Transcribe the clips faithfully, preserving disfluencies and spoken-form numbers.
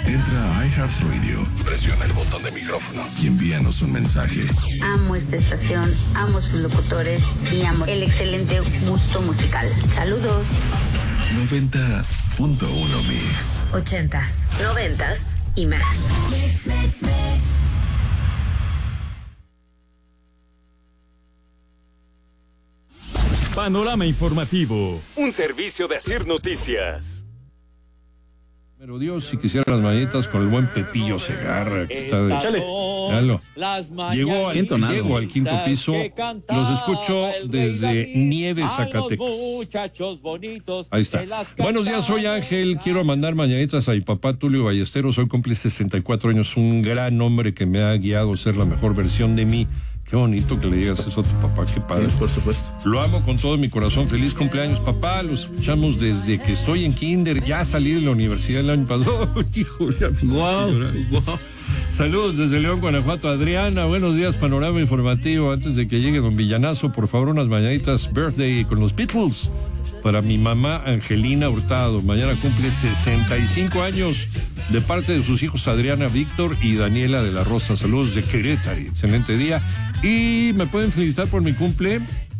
Entra a iHeartRadio, presiona el botón de micrófono y envíanos un mensaje. Amo esta estación, amo sus locutores y amo el excelente gusto musical. Saludos. noventa punto uno Mix. Ochentas, noventas y más. Mix, mix, mix. Panorama informativo, un servicio de Asir Noticias. Pero Dios, si quisiera las mañanitas con el buen Pepillo Segarra, que está de... Échale. Llegó al, llego al quinto piso, los escucho desde Nieves, Zacatecas. Ahí está. Buenos días, soy Ángel, quiero mandar mañanitas a mi papá Tulio Ballesteros, hoy cumple sesenta y cuatro años, un gran hombre que me ha guiado a ser la mejor versión de mí. Qué bonito que le digas eso a tu papá, qué padre. Sí, por supuesto. Lo amo con todo mi corazón. Feliz cumpleaños, papá. Lo escuchamos desde que estoy en kinder. Ya salí de la universidad el año pasado. Hijo, ya me wow, wow. Saludos desde León, Guanajuato. Adriana, buenos días, panorama informativo. Antes de que llegue don Villanazo, por favor, unas mañanitas birthday con los Beatles para mi mamá Angelina Hurtado. Mañana cumple sesenta y cinco años, de parte de sus hijos Adriana, Víctor y Daniela de la Rosa. Saludos de Querétaro. Excelente día. Y me pueden felicitar por mi cumple.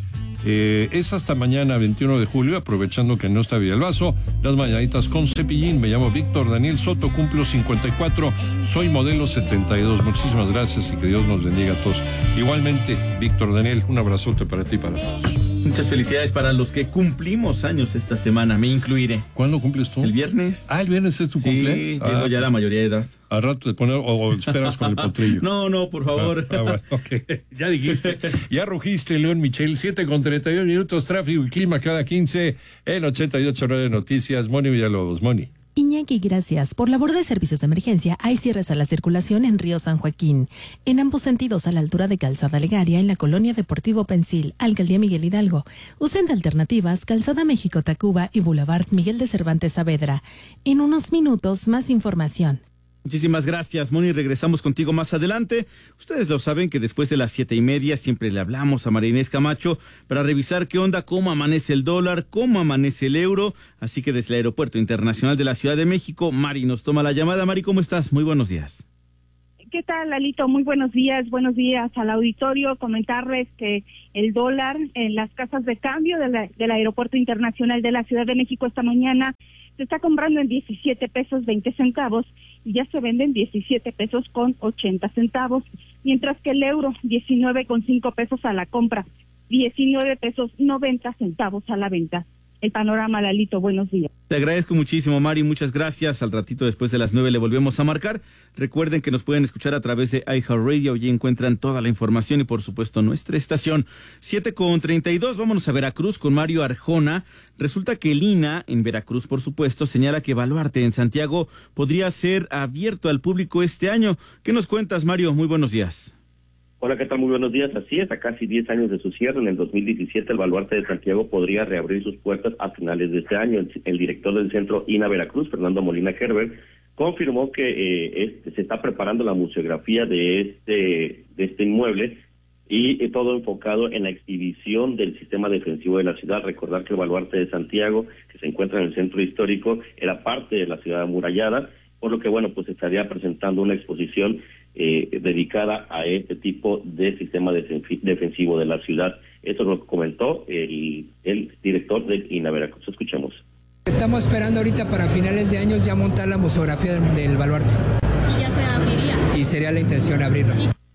Eh, es hasta mañana, veintiuno de julio, aprovechando que no está Villalbazo. Las mañanitas con Cepillín. Me llamo Víctor Daniel Soto, cumplo cincuenta y cuatro, soy modelo setenta y dos. Muchísimas gracias y que Dios nos bendiga a todos. Igualmente, Víctor Daniel, un abrazote para ti y para todos. Muchas felicidades para los que cumplimos años esta semana, me incluiré. ¿Cuándo cumples tú? El viernes. Ah, el viernes es tu sí, cumple. Sí, ah, llego ya a la mayoría de edad. Al rato de poner, o, o esperas con el potrillo. No, no, por favor. Ah, ah, bueno, okay. Ya dijiste, ya rugiste, León Michel, siete con treinta y uno minutos, tráfico y clima cada quince en ochenta y ocho de Noticias. Moni Villalobos, Moni. Iñaki, gracias. Por labor de servicios de emergencia, hay cierres a la circulación en Río San Joaquín. En ambos sentidos, a la altura de Calzada Legaria, en la colonia Deportivo Pensil, Alcaldía Miguel Hidalgo. Usen de alternativas Calzada México-Tacuba y Boulevard Miguel de Cervantes Saavedra. En unos minutos, más información. Muchísimas gracias, Moni. Regresamos contigo más adelante. Ustedes lo saben que después de las siete y media siempre le hablamos a María Inés Camacho para revisar qué onda, cómo amanece el dólar, cómo amanece el euro. Así que desde el Aeropuerto Internacional de la Ciudad de México, Mari nos toma la llamada. Mari, ¿cómo estás? Muy buenos días. ¿Qué tal, Lalito? Muy buenos días. Buenos días al auditorio. Comentarles que el dólar en las casas de cambio de la, del Aeropuerto Internacional de la Ciudad de México esta mañana se está comprando en diecisiete pesos veinte centavos y ya se venden diecisiete pesos con ochenta centavos, mientras que el euro diecinueve con cinco pesos a la compra, diecinueve pesos noventa centavos a la venta. El panorama, Lalito, buenos días. Te agradezco muchísimo, Mari, muchas gracias. Al ratito después de las nueve le volvemos a marcar. Recuerden que nos pueden escuchar a través de iHeartRadio y encuentran toda la información y por supuesto nuestra estación. siete con treinta y dos, vámonos a Veracruz con Mario Arjona. Resulta que el I N A en Veracruz, por supuesto, señala que Baluarte en Santiago podría ser abierto al público este año. ¿Qué nos cuentas, Mario? Muy buenos días. Hola, ¿qué tal? Muy buenos días. Así es, a casi diez años de su cierre, en el dos mil diecisiete, el Baluarte de Santiago podría reabrir sus puertas a finales de este año. El, el director del centro I N A Veracruz, Fernando Molina Herbert, confirmó que eh, este, se está preparando la museografía de este, de este inmueble y eh, todo enfocado en la exhibición del sistema defensivo de la ciudad. Recordar que el Baluarte de Santiago, que se encuentra en el centro histórico, era parte de la ciudad amurallada, por lo que, bueno, pues estaría presentando una exposición eh, dedicada a este tipo de sistema defensivo de la ciudad. Eso es lo que comentó el, el director del I N A Veracruz. Escuchemos. Estamos esperando ahorita para finales de años ya montar la museografía del, del Baluarte. ¿Y ya se abriría? Y sería la intención abrirla.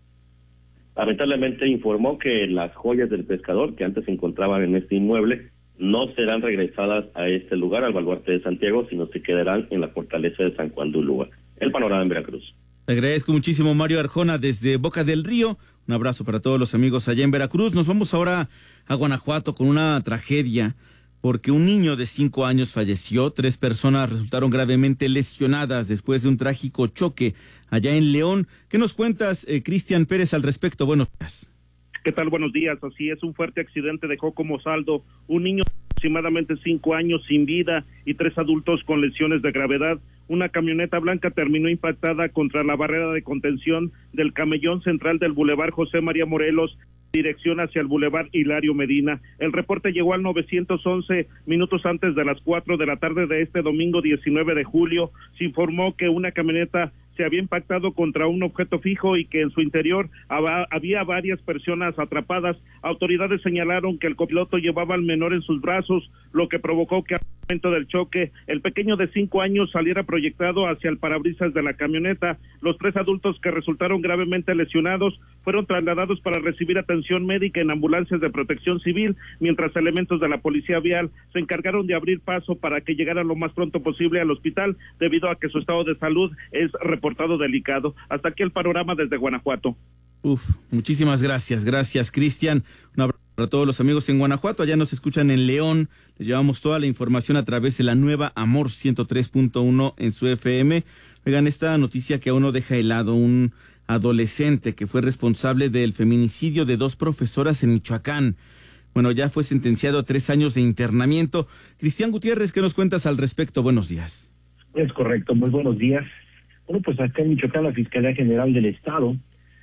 Lamentablemente informó que las joyas del pescador que antes se encontraban en este inmueble no serán regresadas a este lugar, al Baluarte de Santiago, sino se quedarán en la fortaleza de San Juan de Ulúa. El panorama en Veracruz. Te agradezco muchísimo, Mario Arjona, desde Boca del Río. Un abrazo para todos los amigos allá en Veracruz. Nos vamos ahora a Guanajuato con una tragedia, porque un niño de cinco años falleció. Tres personas resultaron gravemente lesionadas después de un trágico choque allá en León. ¿Qué nos cuentas, eh, Cristian Pérez, al respecto? Buenos días. ¿Qué tal? Buenos días. Así es, un fuerte accidente dejó como saldo un niño de aproximadamente cinco años sin vida y tres adultos con lesiones de gravedad. Una camioneta blanca terminó impactada contra la barrera de contención del camellón central del Boulevard José María Morelos, dirección hacia el Boulevard Hilario Medina. El reporte llegó al novecientos once minutos antes de las cuatro de la tarde de este domingo diecinueve de julio. Se informó que una camioneta se había impactado contra un objeto fijo y que en su interior había varias personas atrapadas. Autoridades señalaron que el copiloto llevaba al menor en sus brazos, lo que provocó que al momento del choque el pequeño de cinco años saliera proyectado hacia el parabrisas de la camioneta. Los tres adultos que resultaron gravemente lesionados fueron trasladados para recibir atención médica en ambulancias de protección civil, mientras elementos de la policía vial se encargaron de abrir paso para que llegaran lo más pronto posible al hospital, debido a que su estado de salud es reportado delicado. Hasta aquí el panorama desde Guanajuato. Uf, muchísimas gracias, gracias Cristian. Un abrazo para todos los amigos en Guanajuato, allá nos escuchan en León, les llevamos toda la información a través de la nueva Amor ciento tres punto uno en su F M. Oigan, esta noticia que a uno deja helado, un adolescente que fue responsable del feminicidio de dos profesoras en Michoacán. Bueno, ya fue sentenciado a tres años de internamiento. Cristian Gutiérrez, ¿qué nos cuentas al respecto? Buenos días. Es correcto, muy buenos días. Bueno, pues acá en Michoacán la Fiscalía General del Estado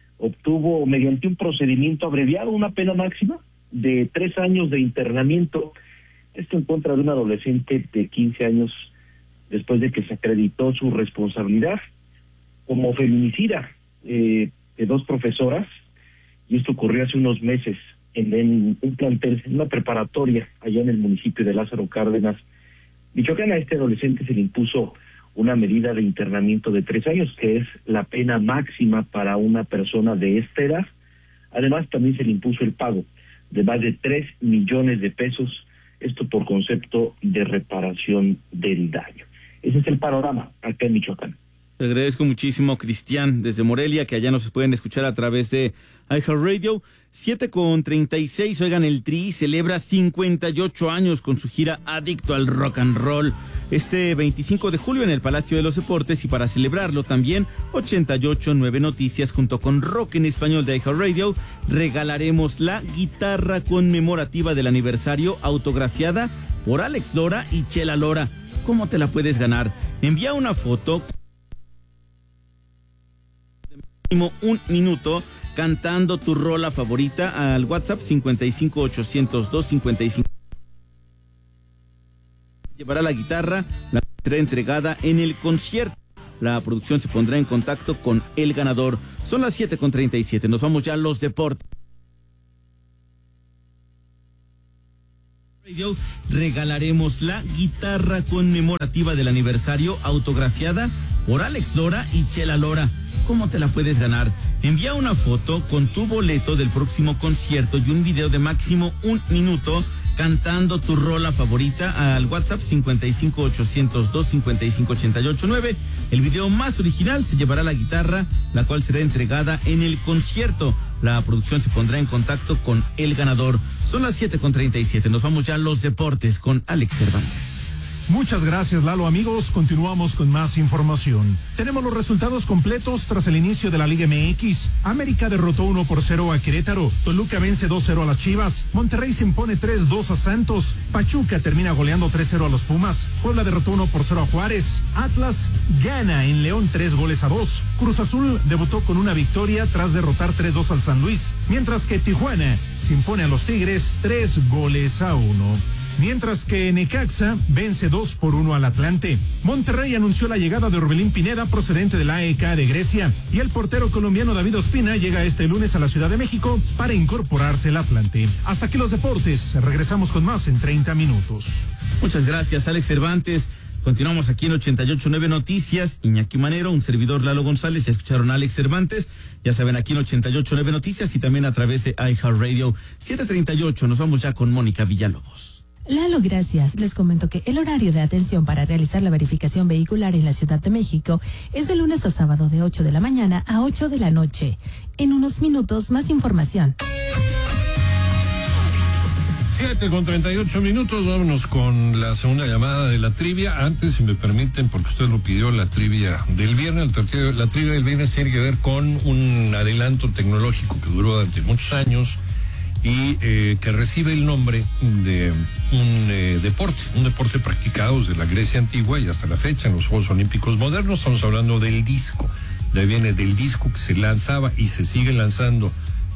obtuvo mediante un procedimiento abreviado una pena máxima de tres años de internamiento. Esto en contra de un adolescente de quince años, después de que se acreditó su responsabilidad como feminicida eh, de dos profesoras, y esto ocurrió hace unos meses en, en un plantel, en una preparatoria allá en el municipio de Lázaro Cárdenas, Michoacán. A este adolescente se le impuso una medida de internamiento de tres años, que es la pena máxima para una persona de esta edad. Además, también se le impuso el pago de más de tres millones de pesos, esto por concepto de reparación del daño. Ese es el panorama acá en Michoacán. Te agradezco muchísimo, Cristian, desde Morelia, que allá nos pueden escuchar a través de iHeartRadio. siete con treinta y seis, oigan, el Tri celebra cincuenta y ocho años con su gira Adicto al Rock and Roll. Este veinticinco de julio en el Palacio de los Deportes, y para celebrarlo también, ochenta y ocho punto nueve Noticias junto con Rock en Español de iHeartRadio regalaremos la guitarra conmemorativa del aniversario autografiada por Alex Lora y Chela Lora. ¿Cómo te la puedes ganar? Envía una foto un minuto cantando tu rola favorita al WhatsApp cincuenta y cinco ochocientos dos cincuenta y cinco. Llevará la guitarra, la será entregada en el concierto. La producción se pondrá en contacto con el ganador. Son las siete con treinta y siete, nos vamos ya a los deportes. Regalaremos la guitarra conmemorativa del aniversario autografiada por Alex Lora y Chela Lora. ¿Cómo te la puedes ganar? Envía una foto con tu boleto del próximo concierto y un video de máximo un minuto cantando tu rola favorita al WhatsApp cincuenta y cinco ochocientos dos cincuenta y cinco ochenta y ocho nueve. El video más original se llevará la guitarra, la cual será entregada en el concierto. La producción se pondrá en contacto con el ganador. Son las siete con treinta y siete. Nos vamos ya a los deportes con Alex Cervantes. Muchas gracias, Lalo. Amigos, continuamos con más información. Tenemos los resultados completos tras el inicio de la Liga M X. América derrotó uno por cero a Querétaro. Toluca vence dos cero a las Chivas. Monterrey se impone tres dos a Santos. Pachuca termina goleando tres cero a los Pumas. Puebla derrotó uno por cero a Juárez. Atlas gana en León tres goles a dos. Cruz Azul debutó con una victoria tras derrotar tres dos al San Luis. Mientras que Tijuana se impone a los Tigres tres goles a uno. Mientras que Necaxa vence dos por uno al Atlante. Monterrey anunció la llegada de Orbelín Pineda, procedente de la A E K de Grecia, y el portero colombiano David Ospina llega este lunes a la Ciudad de México para incorporarse al Atlante. Hasta aquí los deportes, regresamos con más en treinta minutos. Muchas gracias, Alex Cervantes. Continuamos aquí en ochenta y ocho punto nueve Noticias. Iñaki Manero, un servidor Lalo González. Ya escucharon a Alex Cervantes. Ya saben, aquí en ochenta y ocho punto nueve Noticias y también a través de iHeartRadio. siete treinta y ocho, nos vamos ya con Mónica Villalobos. Lalo, gracias. Les comento que el horario de atención para realizar la verificación vehicular en la Ciudad de México es de lunes a sábado de ocho de la mañana a ocho de la noche. En unos minutos, más información. siete con treinta y ocho minutos, vámonos con la segunda llamada de la trivia. Antes, si me permiten, porque usted lo pidió, la trivia del viernes. La trivia del viernes tiene que ver con un adelanto tecnológico que duró durante muchos años y eh, que recibe el nombre de un eh, deporte, un deporte practicado desde la Grecia antigua y hasta la fecha en los Juegos Olímpicos modernos. Estamos hablando del disco. De ahí viene del disco que se lanzaba y se sigue lanzando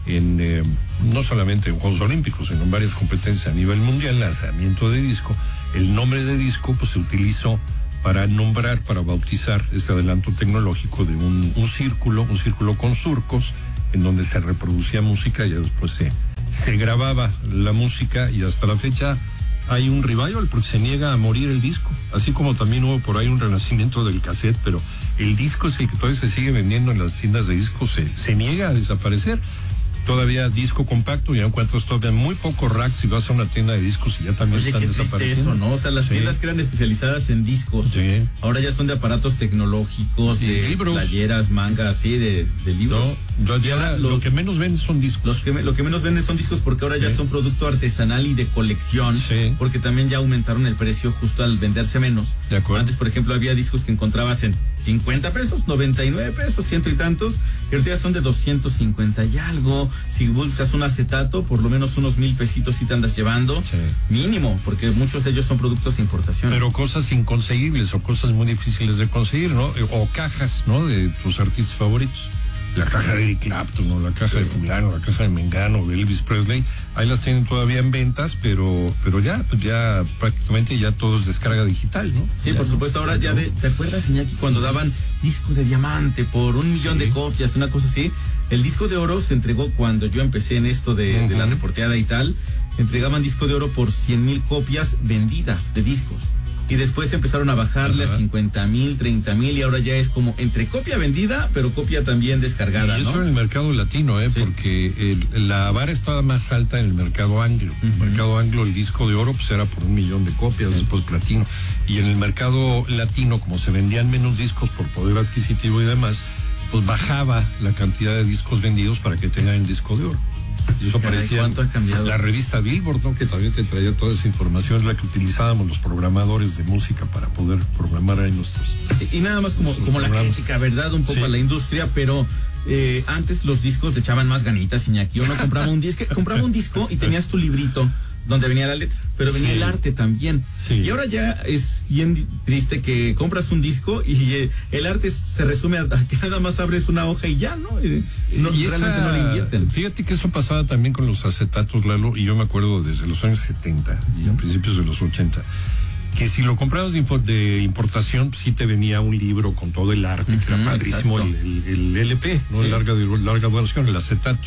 en eh, no solamente en Juegos Olímpicos, sino en varias competencias a nivel mundial, lanzamiento de disco. El nombre de disco pues se utilizó para nombrar, para bautizar este adelanto tecnológico de un, un círculo, un círculo con surcos, en donde se reproducía música y después se, se grababa la música, y hasta la fecha hay un revival porque se niega a morir el disco, así como también hubo por ahí un renacimiento del cassette, pero el disco es el que todavía se sigue vendiendo en las tiendas de discos, se, se niega a desaparecer. Todavía disco compacto, ya encuentras todavía muy pocos racks si vas a una tienda de discos y ya también Oye, están qué desapareciendo. Eso, ¿no? O sea, las Sí. tiendas que eran especializadas en discos, Sí. ahora ya son de aparatos tecnológicos, Y de libros. playeras, mangas, sí, de, de libros. No, ya ahora lo que menos venden son discos. Los que me- lo que menos venden son discos porque ahora ya Sí. son producto artesanal y de colección, Sí. porque también ya aumentaron el precio justo al venderse menos. De acuerdo. Antes, por ejemplo, había discos que encontrabas en cincuenta pesos, noventa y nueve pesos, ciento y tantos, y ahorita ya son de doscientos cincuenta y algo. Si buscas un acetato, por lo menos unos mil pesitos si te andas llevando, Sí. mínimo, porque muchos de ellos son productos de importación. Pero cosas inconseguibles o cosas muy difíciles de conseguir, ¿no? O cajas, ¿no? De tus artistas favoritos. La caja de Eric Clapton, o la caja de fulano, la caja de Mengano, de Elvis Presley, ahí las tienen todavía en ventas, pero pero ya, pues ya prácticamente ya todo es descarga digital, ¿no? Sí, Ya por no- supuesto, ahora ya de, ¿te acuerdas, Iñaki, cuando daban discos de diamante por un millón Sí. de copias, una cosa así? El disco de oro se entregó cuando yo empecé en esto de, Ujú. de la reporteada y tal, entregaban disco de oro por cien mil copias vendidas de discos. Y después empezaron a bajarle Ajá. a cincuenta mil, treinta mil, y ahora ya es como entre copia vendida, pero copia también descargada, Y eso ¿no? en el mercado latino, ¿eh? Sí. Porque el- la vara estaba más alta en el mercado anglo. En el mercado anglo el disco de oro pues era por un millón de copias, después platino. Y en el mercado latino, como se vendían menos discos por poder adquisitivo y demás, pues bajaba la cantidad de discos vendidos para que tengan el disco de oro. Y eso Caray, parecía ¿cuánto ha cambiado? la revista Billboard, ¿no? Que también te traía toda esa información, es la que utilizábamos los programadores de música para poder programar ahí nuestros. Y nada más como, como la programas. crítica, ¿verdad? Un poco Sí. a la industria, pero eh, antes los discos le echaban más ganitas, Iñaki. Uno compraba un disco, compraba un disco y tenías tu librito donde venía la letra, pero venía Sí. el arte también. Sí. Y ahora ya es bien di- triste que compras un disco y eh, el arte se resume a, a que nada más abres una hoja y ya, ¿no? Y no Y realmente esa- no le invierten. Fíjate que eso pasaba también con los acetatos, Lalo, y yo me acuerdo desde los años setenta y a principios de los ochenta, que si lo comprabas de, info- de importación, pues sí te venía un libro con todo el arte, que era Ujú, padrísimo, el, exacto. el- el L P, ¿no? Sí. El larga, larga duración, el acetato.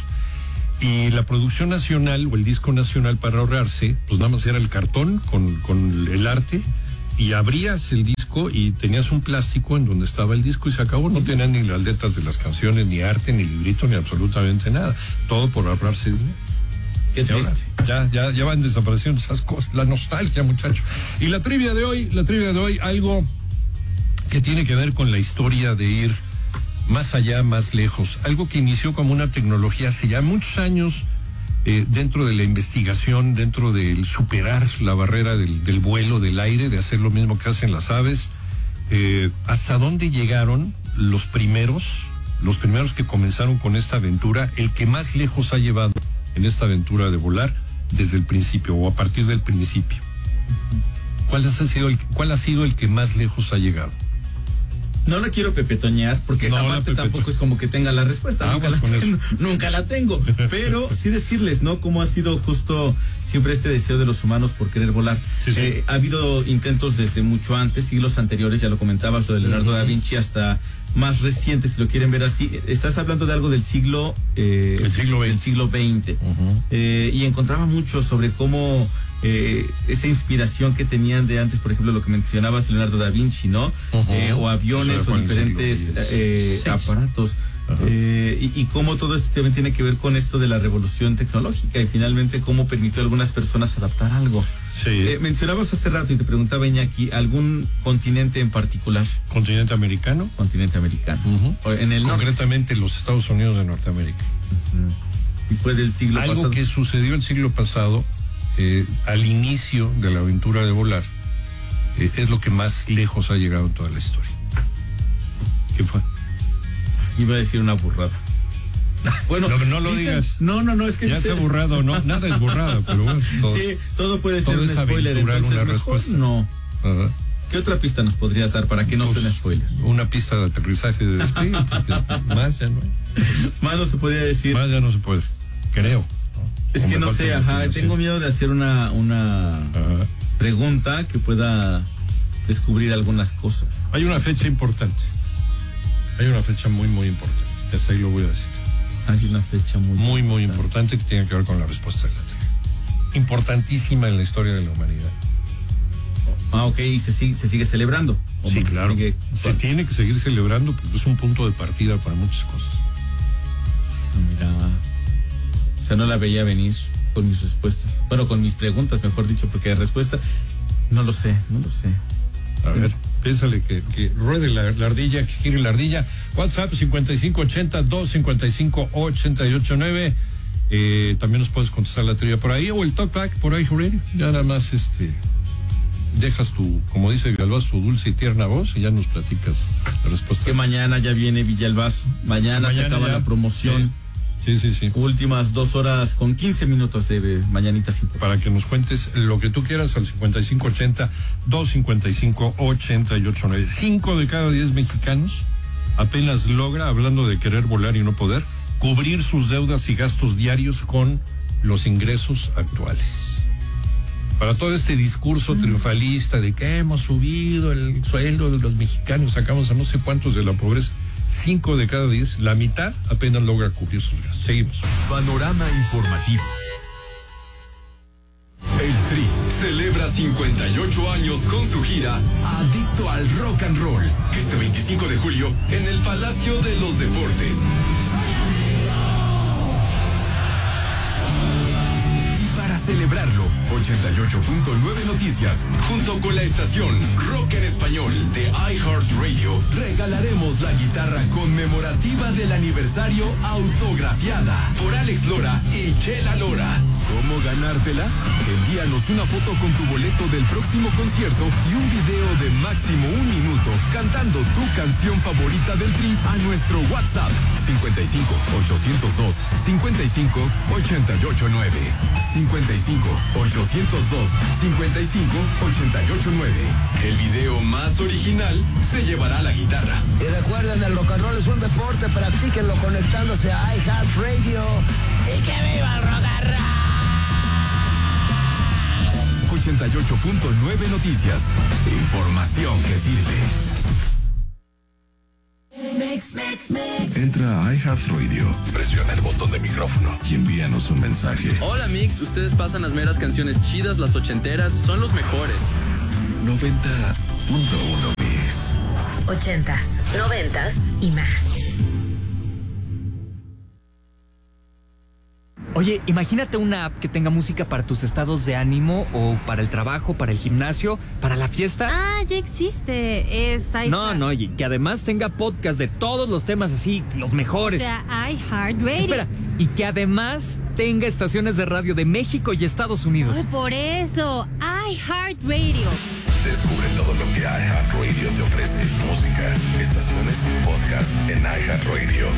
Y la producción nacional o el disco nacional, para ahorrarse, pues nada más era el cartón con, con el arte, y abrías el disco y tenías un plástico en donde estaba el disco y se acabó. No tenían ni las letras de las canciones, ni arte, ni librito, ni absolutamente nada. Todo por ahorrarse dinero. Qué Y ahora, triste. ya, ya, ya van desapareciendo esas cosas, la nostalgia, muchacho. Y la trivia de hoy, la trivia de hoy, algo que tiene que ver con la historia de ir más allá, más lejos. Algo que inició como una tecnología hace ya muchos años, eh, dentro de la investigación, dentro del superar la barrera del, del vuelo, del aire, de hacer lo mismo que hacen las aves. Eh, ¿Hasta dónde llegaron los primeros, los primeros que comenzaron con esta aventura? El que más lejos ha llevado en esta aventura de volar desde el principio o a partir del principio. ¿Cuál ha sido el, cuál ha sido el que más lejos ha llegado? No la quiero pepetonear porque No, aparte la pepeto- tampoco es como que tenga la respuesta. Nunca Aguas la, con tengo, nunca la tengo. Pero sí decirles, ¿no? Cómo ha sido justo siempre este deseo de los humanos por querer volar. Sí, sí. Eh, ha habido intentos desde mucho antes, siglos anteriores, ya lo comentabas, lo de Leonardo Ujú. da Vinci, hasta más reciente, si lo quieren ver así. Estás hablando de algo del siglo... Eh, El siglo veinte. del siglo veinte. Ujú. Eh, y encontraba mucho sobre cómo eh, esa inspiración que tenían de antes, por ejemplo, lo que mencionabas, Leonardo da Vinci, ¿no? Ujú. Eh, o aviones Eso o fue en el diferentes siglo eh, dieciséis. aparatos. Ajá. Eh, y, y cómo todo esto también tiene que ver con esto de la revolución tecnológica y finalmente cómo permitió a algunas personas adaptar algo. Sí. Eh, mencionabas hace rato y te preguntaba, Iñaki, ¿algún continente en particular? Continente americano. Continente americano. Ujú. O en el norte. Concretamente los Estados Unidos de Norteamérica. Y fue del siglo Algo pasado. que sucedió el siglo pasado, eh, al inicio de la aventura de volar, eh, es lo que más lejos ha llegado en toda la historia. ¿Qué fue? Iba a decir una burrada. Bueno, No, no lo dicen- digas. No, no, no, es que Ya dice- sea burrado o no, nada es burrada, pero bueno. Todo, Sí, todo puede todo ser un es spoiler, aventurar entonces una mejor respuesta. no. Ajá. ¿Qué otra pista nos podrías dar para que no Pues, suene spoiler? Una pista de aterrizaje de despegue, porque más ya no hay. Más no se podría decir. Más ya no se puede. creo. ¿no? Es que no sé, ajá, tengo miedo de hacer una, una pregunta que pueda descubrir algunas cosas. Hay una fecha importante. Hay una fecha muy, muy importante. Hasta ahí lo voy a decir. Hay una fecha muy, muy, muy importante que tiene que ver con la respuesta de la Tierra. Importantísima en la historia de la humanidad. Ah, ok, y se sigue, se sigue celebrando. Sí, claro. Se, sigue... se tiene que seguir celebrando porque es un punto de partida para muchas cosas. Mira, o sea, no la veía venir con mis respuestas. Bueno, con mis preguntas, mejor dicho, porque de respuesta no lo sé, no lo sé. A ver, piénsale que, que ruede la, la ardilla, que gire la ardilla. WhatsApp cincuenta y cinco ochenta, dos cincuenta y cinco ochenta y ocho nueve. Eh, también nos puedes contestar la trivia por ahí o el talkback por ahí, Radio. Ya nada más este dejas tu, como dice Villalbazo, tu dulce y tierna voz y ya nos platicas la respuesta. Que mañana ya viene Villalbazo. Mañana, mañana se acaba ya la promoción. Sí, sí, sí. Últimas dos horas con quince minutos de mañanita cinco. Para que nos cuentes lo que tú quieras al cincuenta y cinco ochenta, dos cincuenta y cinco ochenta y ocho nueve. Cinco de cada diez mexicanos apenas logra, hablando de querer volar y no poder, cubrir sus deudas y gastos diarios con los ingresos actuales. Para todo este discurso triunfalista de que hemos subido el sueldo de los mexicanos, sacamos a no sé cuántos de la pobreza, cinco de cada diez, la mitad apenas logra cubrir sus gastos. Seguimos. Panorama informativo. El Tri celebra cincuenta y ocho años con su gira Adicto al Rock and Roll, este veinticinco de julio en el Palacio de los Deportes. Para celebrarlo, ochenta y ocho punto nueve Noticias, junto con la estación Rock en Español de iHeartRadio, regalaremos la guitarra conmemorativa del aniversario autografiada por Alex Lora y Chela Lora. ¿Cómo ganártela? Envíanos una foto con tu boleto del próximo concierto y un video de máximo un minuto cantando tu canción favorita del Tri a nuestro WhatsApp cincuenta y cinco ochocientos dos cincuenta y cinco ochenta y ocho nueve. cincuenta y cinco ochocientos dos cincuenta y cinco ochenta y ocho nueve. El video más original se llevará la guitarra. Y recuerden, el rock and roll es un deporte, practíquenlo conectándose a iHeartRadio. ¡Y que viva el rock and roll! ochenta y ocho punto nueve Noticias. Información que sirve. Mix, mix, mix. Entra a iHeartRadio, presiona el botón de micrófono y envíanos un mensaje. Hola Mix, ustedes pasan las meras canciones chidas, las ochenteras, son los mejores. noventa punto uno Mix. Ochentas, noventas y más. Oye, imagínate una app que tenga música para tus estados de ánimo o para el trabajo, para el gimnasio, para la fiesta. Ah, ya existe. Es iHeart. No, no, y que además tenga podcast de todos los temas así, los mejores. O sea, iHeartRadio. Espera, y que además tenga estaciones de radio de México y Estados Unidos. Ay, por eso, iHeartRadio. Descubre todo lo que iHeartRadio te ofrece. Música, estaciones, podcast en iHeartRadio.